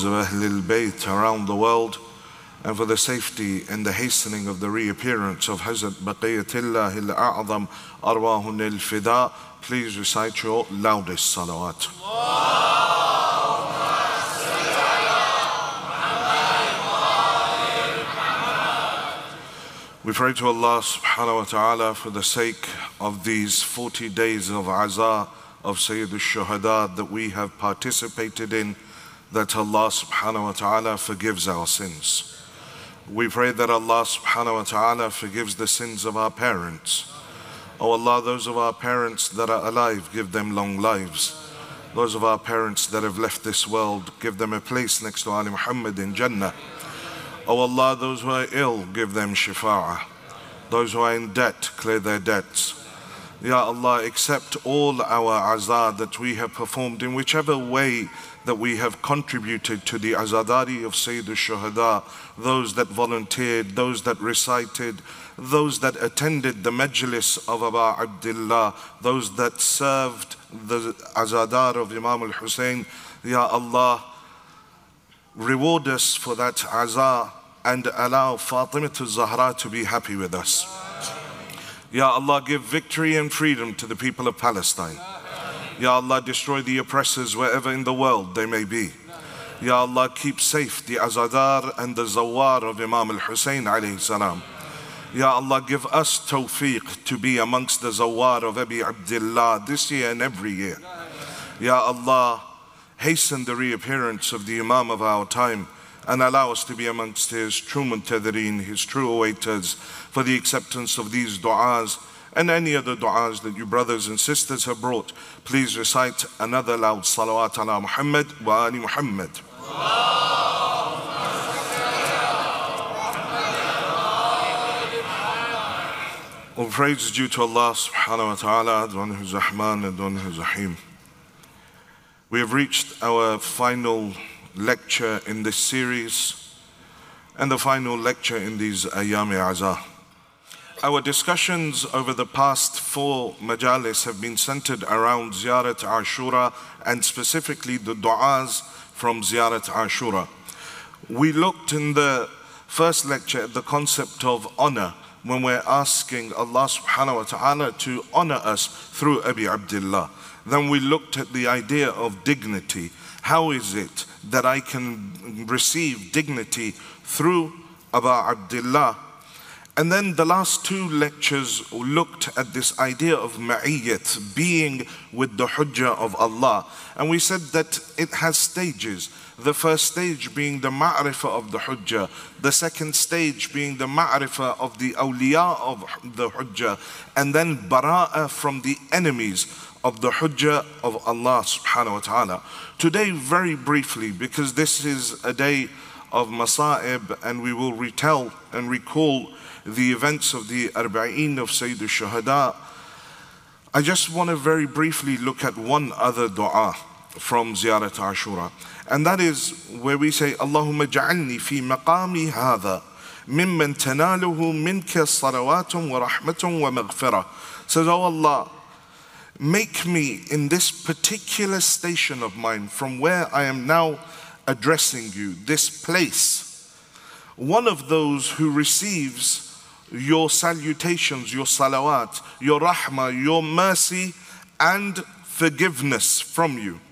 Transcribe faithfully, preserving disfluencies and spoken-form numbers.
of Ahlul Bayt around the world, and for the safety and the hastening of the reappearance of Hazrat Baqiyatullah al-A'zam Arwahun al-Fida, please recite your loudest salawat. We pray to Allah subhanahu wa ta'ala for the sake of these forty days of Aza of Sayyid al-Shuhada that we have participated in, that Allah subhanahu wa ta'ala forgives our sins. We pray that Allah subhanahu wa ta'ala forgives the sins of our parents. Oh Allah, those of our parents that are alive, give them long lives. Those of our parents that have left this world, give them a place next to Ali Muhammad in Jannah. Oh Allah, those who are ill, give them shifa'ah. Those who are in debt, clear their debts. Ya Allah, accept all our azah that we have performed in whichever way that we have contributed to the azadari of Sayyid al-Shuhada, those that volunteered, those that recited, those that attended the majlis of Aba Abdullah, those that served the azadar of Imam al-Hussein. Ya Allah, reward us for that azah and allow Fatimah al-Zahra to be happy with us. Ya Allah, give victory and freedom to the people of Palestine. Ya Allah, destroy the oppressors wherever in the world they may be. Ya Allah, keep safe the azadar and the zawar of Imam al-Hussein alayhi salam. Ya Allah, give us tawfiq to be amongst the zawar of Abi Abdullah this year and every year. Ya Allah, hasten the reappearance of the Imam of our time and allow us to be amongst his true muntadhireen, his true awaiters, for the acceptance of these du'as and any other du'as that you brothers and sisters have brought. Please recite another loud salawat ala Muhammad wa ali Muhammad. All praise is due to Allah subhanahu wa ta'ala, the one who is Rahman and the one who is Rahim. We have reached our final lecture in this series and the final lecture in these Ayam-e Azah. Our discussions over the past four majalis have been centered around Ziyarat Ashura and specifically the du'as from Ziyarat Ashura. We looked in the first lecture at the concept of honor when we're asking Allah subhanahu wa ta'ala to honor us through Abi Abdullah. Then we looked at the idea of dignity. How is it that I can receive dignity through Abu Abdullah? And then the last two lectures looked at this idea of ma'iyyat, being with the hujjah of Allah. And we said that it has stages. The first stage being the ma'rifah of the hujjah. The second stage being the ma'rifah of the awliya of the hujjah. And then bara'ah from the enemies of the hujjah of Allah subhanahu wa ta'ala. Today, very briefly, because this is a day of masa'ib and we will retell and recall the events of the Arba'een of Sayyid al-Shuhada, I just want to very briefly look at one other dua from Ziyarat Ashura. And that is where we say, Allahumma ja'alni fi maqami hadha mimman tanaluhu minka salawatun wa rahmatun wa maghfirah. Says, oh Allah, make me in this particular station of mine from where I am now addressing you, this place, one of those who receives your salutations, your salawat, your rahmah, your mercy and forgiveness from you.